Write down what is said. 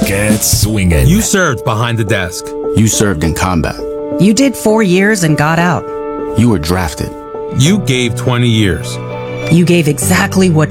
Get swinging. You served behind the desk. You served in combat. You did 4 years and got out. You were drafted. You gave 20 years. You gave exactly what